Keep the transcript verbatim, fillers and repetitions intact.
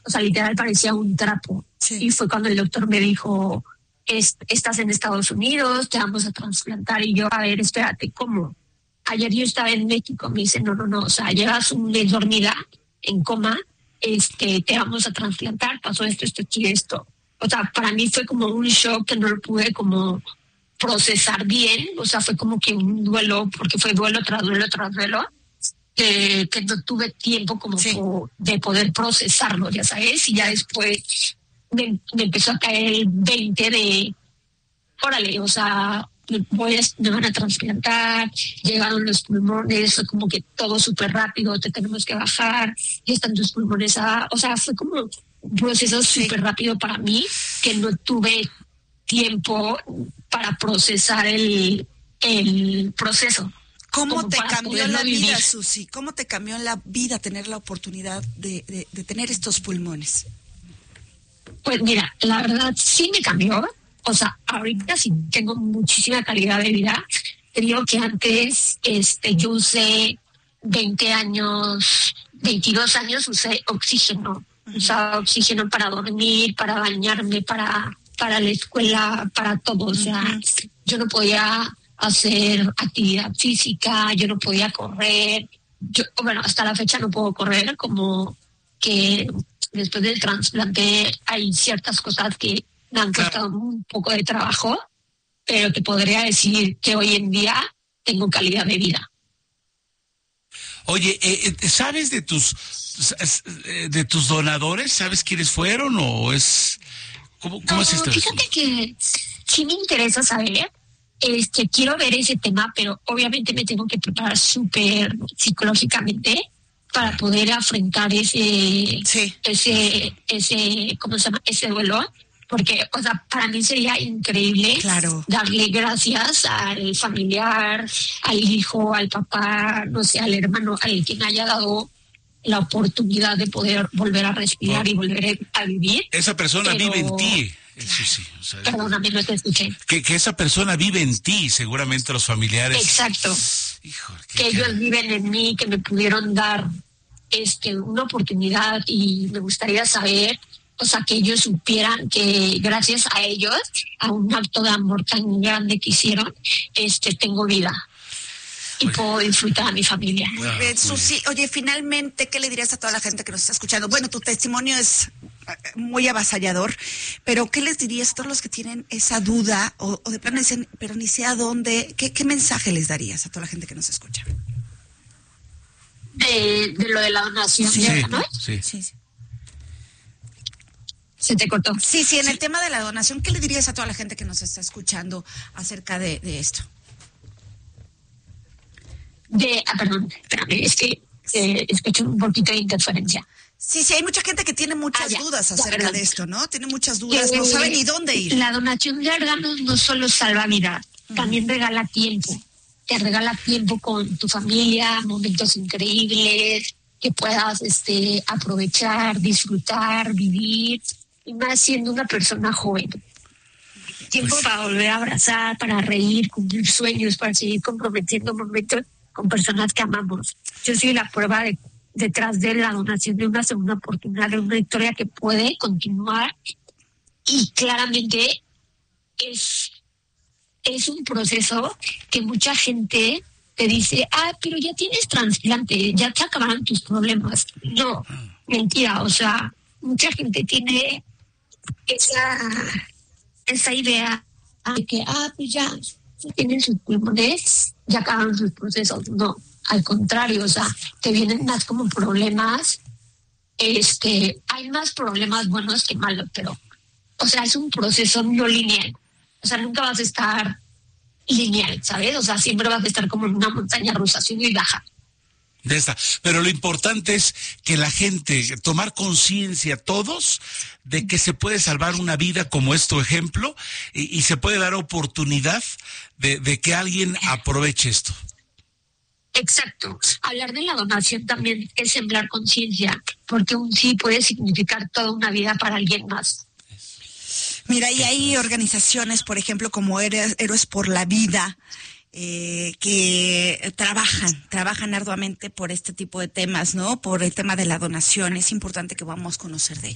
o sea, literal parecía un trapo. Sí. Y fue cuando el doctor me dijo, es, estás en Estados Unidos, te vamos a trasplantar. Y yo, a ver, espérate, ¿cómo? Ayer yo estaba en México, me dice, no, no, no, o sea, llevas un mes dormida, en coma, este, te vamos a trasplantar, pasó esto, esto, esto y esto. O sea, para mí fue como un shock que no lo pude como procesar bien, o sea, fue como que un duelo, porque fue duelo tras duelo tras duelo, eh, que no tuve tiempo como sí. por, de poder procesarlo, ya sabes, y ya después me, me empezó a caer el veinte de, órale, o sea, voy a, me van a trasplantar, llegaron los pulmones, fue como que todo súper rápido, te tenemos que bajar, y están tus pulmones, a, o sea, fue como un proceso súper sí. rápido para mí, que no tuve tiempo para procesar el, el proceso. ¿Cómo te cambió la vivir. vida, Susi? ¿Cómo te cambió la vida tener la oportunidad de, de, de tener estos pulmones? Pues mira, la verdad sí me cambió. O sea, ahorita sí tengo muchísima calidad de vida. Te digo que antes este, yo usé veinte años, veintidós años usé oxígeno. Uh-huh. Usaba oxígeno para dormir, para bañarme, para, para la escuela, para todo. O sea, uh-huh. yo no podía hacer actividad física, yo no podía correr. Yo, bueno, hasta la fecha no puedo correr, como que después del trasplante hay ciertas cosas que me han costado claro. un poco de trabajo, pero te podría decir que hoy en día tengo calidad de vida. Oye, eh, ¿sabes de tus de tus donadores? ¿Sabes quiénes fueron o es cómo, cómo no, es esto? Fíjate que sí me interesa saber. Este, quiero ver ese tema, pero obviamente me tengo que preparar súper psicológicamente para poder afrontar ese, sí. ese, ese, ¿cómo se llama? Ese duelo, porque, o sea, para mí sería increíble claro. darle gracias al familiar, al hijo, al papá, no sé, al hermano, al que me haya dado la oportunidad de poder volver a respirar oh. y volver a vivir. Esa persona pero... vive en ti. Sí, sí, o sea, perdóname, no te escuché. Que, que esa persona vive en ti, seguramente los familiares. Exacto. Híjole, que cara. Ellos viven en mí, que me pudieron dar este una oportunidad y me gustaría saber, o sea, que ellos supieran que gracias a ellos, a un acto de amor tan grande que hicieron, este tengo vida. Y oye. puedo disfrutar a mi familia. Muy bien, Susi. Oye, finalmente, ¿qué le dirías a toda la gente que nos está escuchando? Bueno, tu testimonio es muy avasallador, pero ¿qué les dirías a todos los que tienen esa duda o, o de plano dicen, pero ni sé a dónde? ¿Qué, qué mensaje les darías a toda la gente que nos escucha? De, de lo de la donación, sí, ¿verdad, no? Sí, sí. sí. Se te cortó. Sí, sí, en sí. el tema de la donación, ¿qué le dirías a toda la gente que nos está escuchando acerca de, de esto? De, ah, perdón, espérame, es que eh, escucho un poquito de interferencia. Sí, sí, hay mucha gente que tiene muchas ah, ya, dudas acerca ya, de esto, ¿no? Tiene muchas dudas, que, no sabe ni dónde ir. La donación de órganos no solo salva vidas, uh-huh. también regala tiempo. Te regala tiempo con tu familia, momentos increíbles que puedas este, aprovechar, disfrutar, vivir, y más siendo una persona joven. Tiempo pues, para volver a abrazar, para reír, cumplir sueños, para seguir comprometiendo momentos con personas que amamos. Yo soy la prueba de, detrás de la donación de una segunda oportunidad, de una historia que puede continuar, y claramente es, es un proceso que mucha gente te dice, ah, pero ya tienes trasplante, ya te acabaron tus problemas. No, mentira, o sea, mucha gente tiene esa, esa idea de que, ah, pues ya, tienen sus pulmones, ya acabaron sus procesos. No, al contrario, o sea, te vienen más como problemas, este, hay más problemas buenos que malos, pero, o sea, es un proceso no lineal. O sea, nunca vas a estar lineal, ¿sabes? O sea, siempre vas a estar como en una montaña rusa, sube y baja. De esta. Pero lo importante es que la gente, tomar conciencia todos de que se puede salvar una vida, como es tu ejemplo, y, y se puede dar oportunidad de, de que alguien aproveche esto. Exacto. Hablar de la donación también es sembrar conciencia, porque un sí puede significar toda una vida para alguien más. Mira, y hay organizaciones, por ejemplo, como Héroes por la Vida, eh, que trabajan, trabajan arduamente por este tipo de temas, ¿no? Por el tema de la donación. Es importante que vamos a conocer de ello.